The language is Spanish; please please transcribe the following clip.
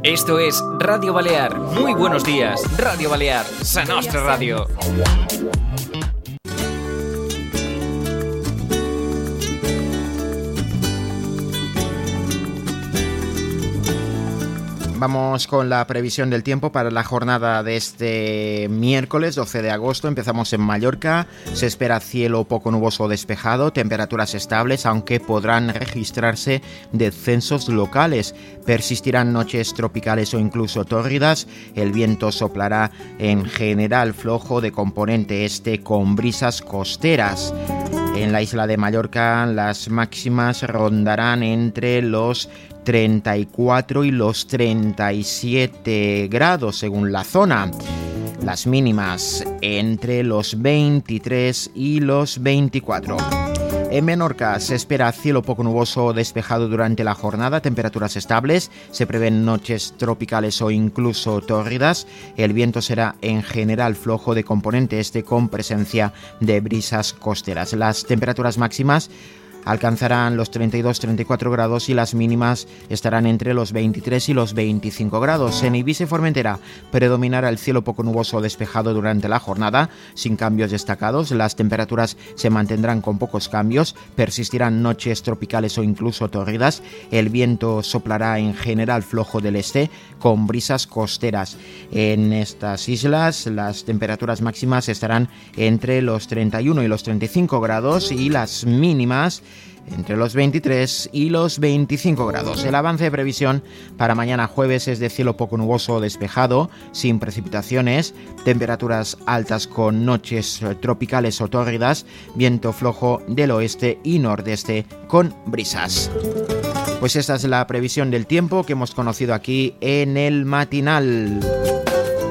Esto es Radio Balear. Muy buenos días. Radio Balear, Sa Nostra Radio. Vamos con la previsión del tiempo para la jornada de este miércoles 12 de agosto. Empezamos en Mallorca. Se espera cielo poco nuboso o despejado, temperaturas estables, aunque podrán registrarse descensos locales. Persistirán noches tropicales o incluso tórridas. El viento soplará en general flojo de componente este con brisas costeras. En la isla de Mallorca las máximas rondarán entre los 34 y los 37 grados según la zona. Las mínimas entre los 23 y los 24. En Menorca se espera cielo poco nuboso o despejado durante la jornada, temperaturas estables, se prevén noches tropicales o incluso tórridas. El viento será en general flojo de componente este con presencia de brisas costeras. Las temperaturas máximas alcanzarán los 32-34 grados y las mínimas estarán entre los 23 y los 25 grados. En Eivissa y Formentera predominará el cielo poco nuboso o despejado durante la jornada, sin cambios destacados. Las temperaturas se mantendrán con pocos cambios, persistirán noches tropicales o incluso tórridas. El viento soplará en general flojo del este con brisas costeras. En estas islas las temperaturas máximas estarán entre los 31 y los 35 grados y las mínimas entre los 23 y los 25 grados. El avance de previsión para mañana jueves es de cielo poco nuboso o despejado, sin precipitaciones, temperaturas altas con noches tropicales o tórridas, viento flojo del oeste y nordeste con brisas. Pues esta es la previsión del tiempo que hemos conocido aquí en el matinal.